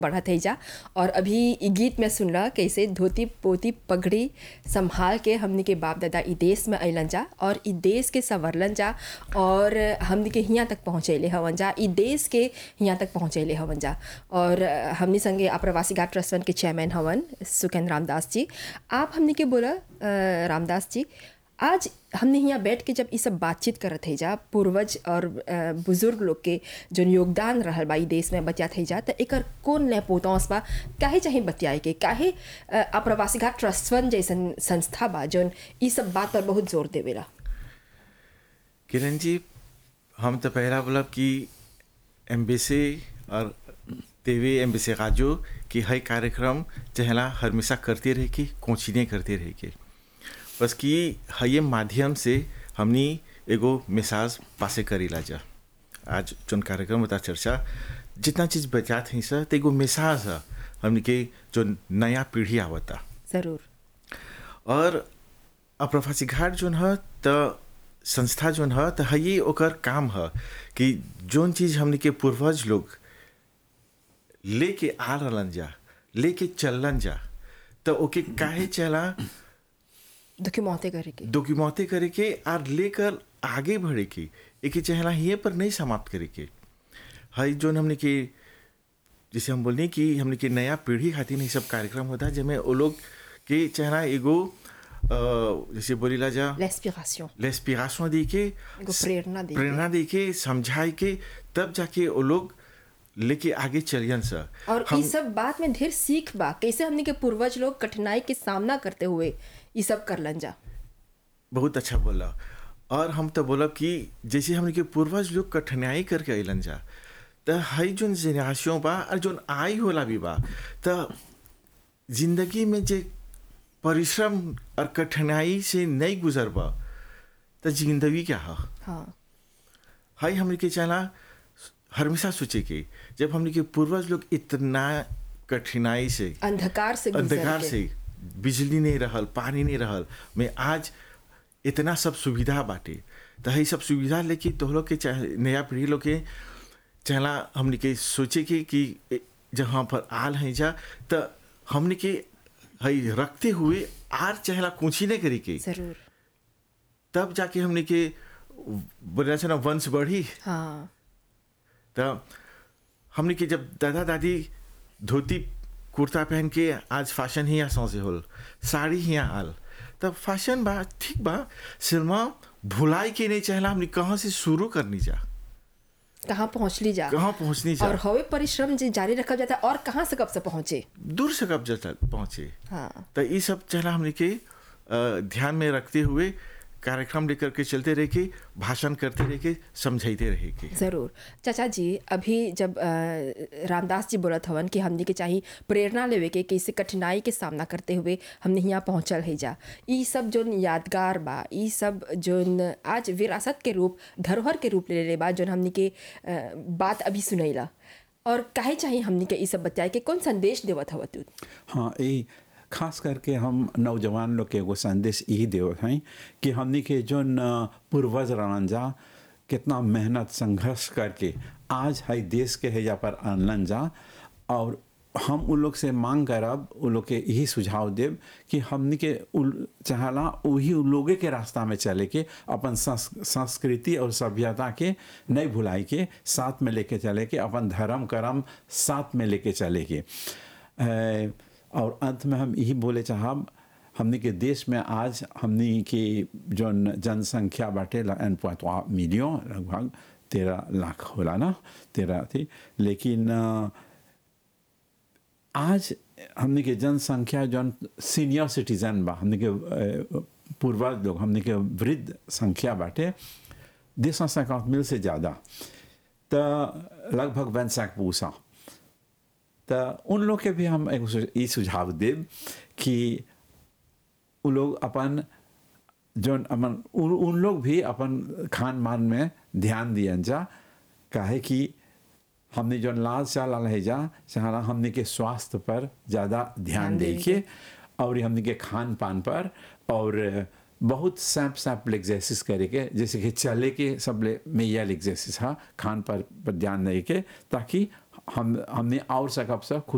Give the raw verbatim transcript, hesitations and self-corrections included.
बढ़त है जा। और अभी इ गीत में सुनला कैसे धोती पोती पगड़ी संभाल के हमनी के बाप दादा इ देश में अइलन जा और इ देश के संवरलन जा और हमनी के हियाँ तक पहुँचैले हवन जा, इ देश के हियाँ तक पहुँचैले हवन जा। और हमनी संगे आप प्रवासी घाट ट्रस्ट फंड के चेयरमैन हवन सुकेंद्र रामदास जी। आप हमनी के बोला अ, रामदास जी, आज हमने यहाँ बैठ के जब ये सब बातचीत करत है जा पूर्वज और अ, बुजुर्ग लोग के जो योगदान रहल बा इ देश में बतियात है जा, तो एकर कौन नए पोतौस बा काहे चाहे बतियाए के, काहे अ, आप्रवासी घाट ट्रस्ट फंड जैसन संस्था बा जौन ई सब बात पर बहुत जोर देवेला। किरण जी, हम तो पहला बोलब कि एम्बेसी और तेवे एम्बेसी राजो कि हर कार्यक्रम चहला हमेशा करते रहे कि कोचिने करते रहे के, बस कि हये माध्यम से हमनी एगो मिसाज पासे करीला जा। आज जोन कार्यक्रम होता चर्चा जितना चीज़ बचात है सर तो एगो मिसाज है हमनी के जो नया पीढ़ी आवता ज़रूर। और आप्रवासी घाट जोन है तो संस्था जोन है तो हये ओकर काम है कि जोन चीज़ हमनी के पूर्वज लोग लेके आ रहलन जा, लेके चलन जा, तो ओके काहे चला डॉक्यूमेंटे करे के डॉक्यूमेंटे करे के और लेकर आगे बढ़े के, एक चहला ये पर नहीं समाप्त करे के। हाई जोन हमने के जैसे हम बोलने कि हमने के नया पीढ़ी खातिर नहीं सब कार्यक्रम होता है जिसमें वो लोग के चहला एगो जैसे बोलीला जा लेस्पिरेशन लेस्पिरेशन दी के एगो प्रेरणा दी के। प्रेरणा दी के समझाई के तब जाके वो लोग लेके आगे चलियन सर। और ये सब बात में ढेर सीख बा कैसे हमने के पूर्वज लोग कठिनाई के सामना करते हुए ये सब करलन जा। बहुत अच्छा बोला। और हम तो बोलब कि जैसे हमने के पूर्वज लोग कठिनाई करके अलन जा तो हई जोन जेनरेशन बा और जोन आई होला भी बा तो जिंदगी में जे परिश्रम और कठिनाई से नहीं गुजर बा तो जिंदगी क्या है। हाँ हई हमने के चला हमेशा सोचे के जब हमने के पूर्वज लोग इतना कठिनाई से अंधकार से गुजर अंधकार के। से बिजली नहीं रहल, पानी नहीं रहल, मैं आज इतना सब सुविधा बाटे तो हई सब सुविधा लेके तो लोग के चाहे नया पीढ़ी लोग के चला हमने के सोचे के कि जहाँ पर आल हैं जा तो हमने के हई रखते हुए आर चहला कुछ नहीं करी के जरूर तब जाके हमने के बोला ना वंश बढ़ी। हाँ तो हमने के जब दादा दादी धोती कुर्ता पहन के आज फैशन ही यहाँ से होल, साड़ी ही यहाँ आल, तब फैशन बा ठीक बा, सिर्मा भुलाई के नहीं चहला हमने कहाँ से शुरू करनी जा, कहाँ पहुँच ली जा, कहाँ पहुँचनी जा और हवे परिश्रम जे जारी रखा जाता है और कहाँ से कब से पहुँचे, दूर से कब जाता पहुँचे। हाँ तो ये सब चहला हमने के ध्यान में रखते हुए कार्यक्रम लेकर के चलते रहे के, भाषण करते रहे के, समझाते रहे के। ज़रूर। चाचा जी, अभी जब अ, रामदास जी बोलत हवन कि हमने के चाहिए प्रेरणा लेवे के कैसे कठिनाई के सामना करते हुए हमने यहाँ पहुँचल है जा, ये सब जोन यादगार बा, ये सब जोन आज विरासत के रूप धरोहर के रूप ले ले बा जोन हमने के अ, बात अभी सुनैला, और काहे चाहिए हमने के ये सब बताए के कौन संदेश देवत हव तू। हाँ, ये खास करके हम नौजवान लोग के एगो संदेश यही देवत हैं कि हमने के जो पूर्वज रहलन जा कितना मेहनत संघर्ष करके आज है देश के हैजा पर आनलन जा, और हम उन लोग से मांग करब उन लोग के यही सुझाव देव कि हमने के चाहला वही उन लोगों के रास्ता में चले के अपन संस्कृति और सभ्यता के नहीं भुलाई के साथ में लेके चले के अपन धर्म कर्म साथ में लेके चले के। और अंत में हम यही बोले चाहब हमने के देश में आज हमने की जो जनसंख्या बाटे एन पॉइंट मिलियन लगभग तेरह लाख होला ना तेरह थी, लेकिन आज हमने के जनसंख्या जो सीनियर सिटीजन बा हमने के पूर्वज लोग हमने के वृद्ध संख्या बाटे दो सौ पचास मिल से ज़्यादा, तो लगभग वैंसठ पूसा। तो उन लोग के भी हम एक ये सुझाव देव कि उन लोग अपन जो अपन उन, उन लोग भी अपन खान पान में ध्यान दिए जा, काहे कि हमने जो लाल चाल है जा चाहना हमने के स्वास्थ्य पर ज़्यादा ध्यान दे के, और हमने के खान पान पर, और बहुत सैप सैप एक्सरसाइज करे के जैसे कि चले के सब मेयल एक्सरसाइज हाँ खान पर, पर ध्यान दे के, ताकि हम हमने और सकब सब खुश